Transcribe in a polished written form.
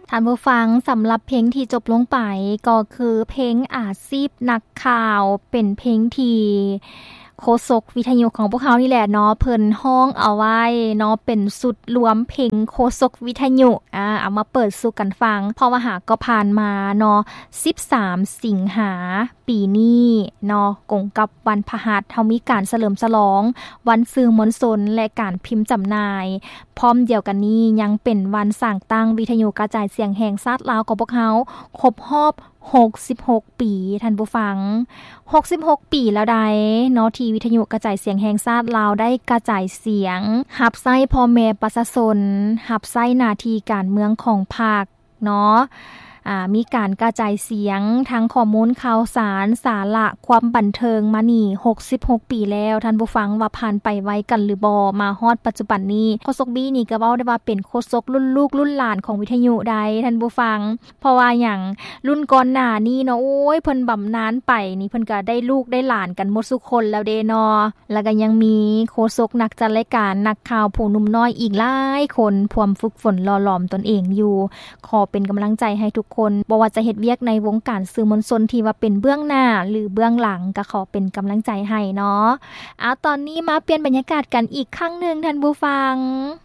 ท่านผู้ฟังสำหรับเพลงที่จบลงไปก็คือเพลงอาชีพนักข่าวเป็นเพลงที่โฆษกวิทยุของพวกเขานี่แหละเนาะเพิ่นฮ้องเอาไว้เนาะเป็นสุดรวมเพลงโฆษกวิทยุเอามาเปิดสู่กันฟังเพราะว่าหากก็ผ่านมาเนาะ13สิงหาปีนี้เนาะกงกับวันพฤหัสเฮามีการเฉลิมฉลองวันสื่อมวลชนและการพิมพ์จำหน่ายพร้อมเดียวกันนี้ยังเป็นวันสร้างตั้งวิทยุกระจายเสียงแห่งชาติลาวของพวกเขาครบรอบ66ปีท่านผู้ฟัง66ปีแล้วใดเนาะที่วิทยุกระจายเสียงแห่งชาติลาวได้กระจายเสียงรับใช้พ่อแม่ประชาชนรับใช้หน้าที่การเมืองของภาคเนาะมีการกระจายเสียงทั้งข้อมูลข่าวสารสาระความบันเทิงมานี่66ปีแล้วท่านผู้ฟังว่าผ่านไปไวกันหรือบ่มาฮอดปัจจุบันนี้โฆษกบี้นี่ก็เว้าได้ว่าเป็นโฆษกรุ่นลูกรุ่นหลานของวิทยุใดท่านผู้ฟังเพราะว่าหยังรุ่นก่อนหน้านี้เนาะโอ้ยเพิ่นบำนาญไปนี่เพิ่นก็ได้ลูกได้หลานกันหมดทุกคนแล้วเด้เนาะแล้วก็ยังมีโฆษกนักจัดรายการนักข่าวผู้หนุ่มน้อยอีกหลายคนพวมฝึกฝนหล่อหลอมตนเองอยู่ขอเป็นกำลังใจให้ทุกคนบ่ว่าจะเฮ็ดเวียกในวงการสื่อมวลชนที่ว่าเป็นเบื้องหน้าหรือเบื้องหลังก็ขอเป็นกำลังใจให้เนาะตอนนี้มาเปลี่ยนบรรยากาศกันอีกครั้งนึงท่านผู้ฟัง